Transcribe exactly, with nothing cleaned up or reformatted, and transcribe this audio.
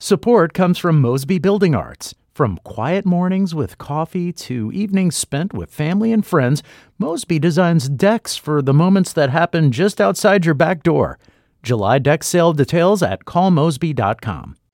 Support comes from Mosby Building Arts. From quiet mornings with coffee to evenings spent with family and friends, Mosby designs decks for the moments that happen just outside your back door. July deck sale details at call mosby dot com.